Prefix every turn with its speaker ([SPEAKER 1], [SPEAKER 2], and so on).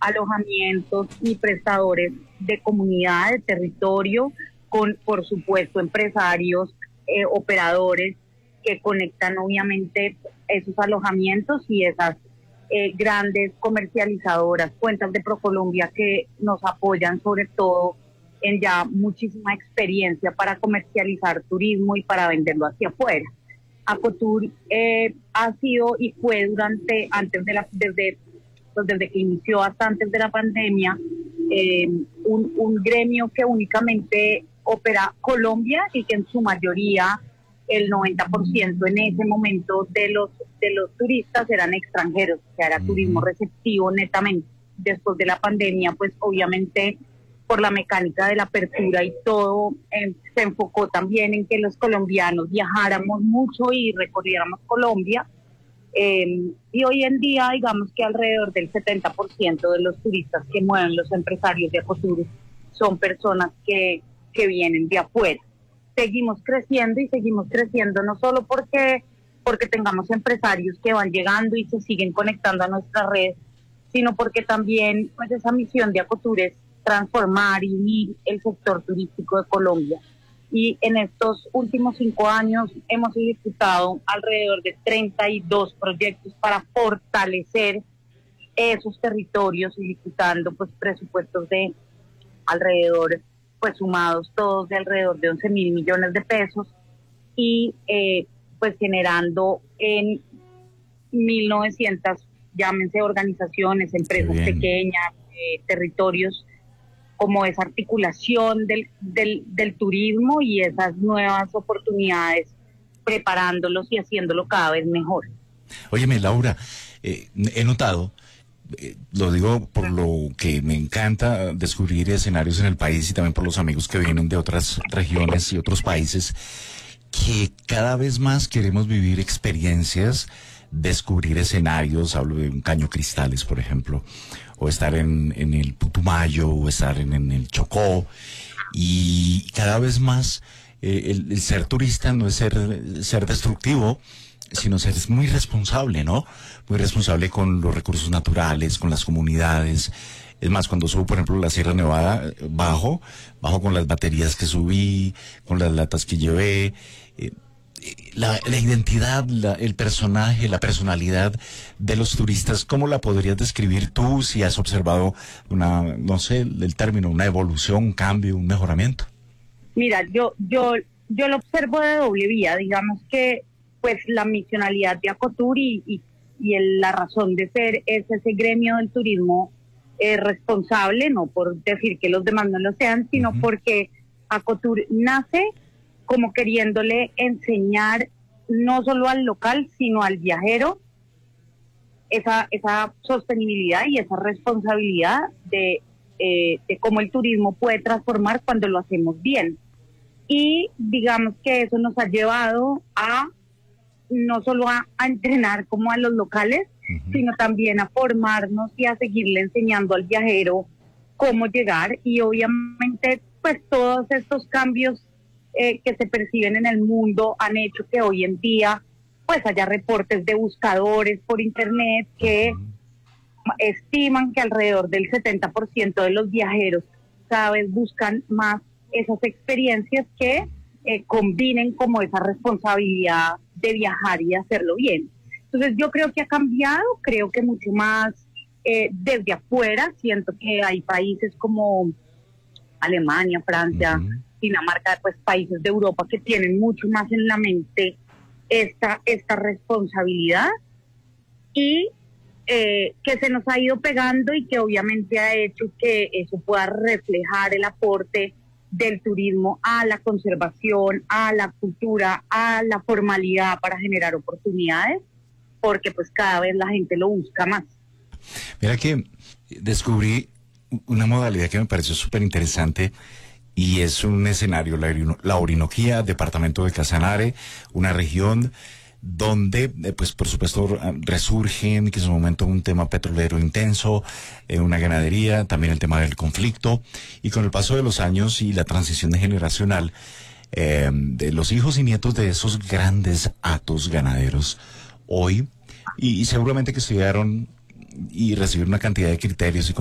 [SPEAKER 1] alojamientos y prestadores de comunidad, de territorio, con, por supuesto, empresarios, operadores que conectan obviamente esos alojamientos y esas grandes comercializadoras, cuentas de ProColombia que nos apoyan sobre todo en ya muchísima experiencia para comercializar turismo y para venderlo hacia afuera. Acotur ha sido y fue desde que inició hasta antes de la pandemia, un gremio que únicamente opera Colombia y que en su mayoría el 90% en ese momento de los turistas eran extranjeros, o sea, era turismo receptivo netamente. Después de la pandemia, pues obviamente por la mecánica de la apertura y todo, se enfocó también en que los colombianos viajáramos mucho y recorriéramos Colombia. Y hoy en día, digamos que alrededor del 70% de los turistas que mueven los empresarios de Acotur son personas que vienen de afuera. Seguimos creciendo no solo porque tengamos empresarios que van llegando y se siguen conectando a nuestra red, sino porque también pues esa misión de Acotur es transformar y unir el sector turístico de Colombia. Y en estos últimos 5 años hemos ejecutado alrededor de 32 proyectos para fortalecer esos territorios, ejecutando pues presupuestos de alrededor, pues sumados todos, de alrededor de 11.000 millones de pesos y pues generando en 1.900, llámense organizaciones, empresas pequeñas, territorios, como esa articulación del turismo y esas nuevas oportunidades, preparándolos y haciéndolo cada vez mejor.
[SPEAKER 2] Óyeme, Laura, he notado, lo digo por lo que me encanta descubrir escenarios en el país y también por los amigos que vienen de otras regiones y otros países, que cada vez más queremos vivir experiencias, descubrir escenarios. Hablo de un Caño Cristales, por ejemplo, o estar en el Putumayo, o estar en el Chocó, y cada vez más el ser turista no es ser destructivo, sino ser muy responsable, ¿no? Muy responsable con los recursos naturales, con las comunidades. Es más, cuando subo, por ejemplo, la Sierra Nevada, bajo con las baterías que subí, con las latas que llevé. La identidad, el personaje, la personalidad de los turistas, ¿cómo la podrías describir tú si has observado no sé, el término, una evolución, un cambio, un mejoramiento?
[SPEAKER 1] Mira, yo lo observo de doble vía. Digamos que pues la misionalidad de Acotur y la razón de ser es ese gremio del turismo responsable, no por decir que los demás no lo sean, sino porque Acotur nace como queriéndole enseñar no solo al local, sino al viajero, esa sostenibilidad y esa responsabilidad de cómo el turismo puede transformar cuando lo hacemos bien. Y digamos que eso nos ha llevado a no solo a entrenar como a los locales, sino también a formarnos y a seguirle enseñando al viajero cómo llegar. Y obviamente pues todos estos cambios que se perciben en el mundo han hecho que hoy en día pues haya reportes de buscadores por internet que estiman que alrededor del 70% de los viajeros cada vez buscan más esas experiencias que combinen como esa responsabilidad de viajar y hacerlo bien. Entonces yo creo que ha cambiado, creo que mucho más desde afuera. Siento que hay países como Alemania, Francia, Dinamarca, pues países de Europa que tienen mucho más en la mente esta responsabilidad y que se nos ha ido pegando y que obviamente ha hecho que eso pueda reflejar el aporte del turismo a la conservación, a la cultura, a la formalidad para generar oportunidades, porque pues cada vez la gente lo busca más.
[SPEAKER 2] Mira que descubrí una modalidad que me pareció súper interesante y es un escenario, la Orinoquía, departamento de Casanare, una región donde, pues por supuesto, resurgen, que es un momento un tema petrolero intenso, una ganadería, también el tema del conflicto, y con el paso de los años y la transición generacional, de los hijos y nietos de esos grandes hatos ganaderos, hoy, y seguramente que estudiaron y recibieron una cantidad de criterios y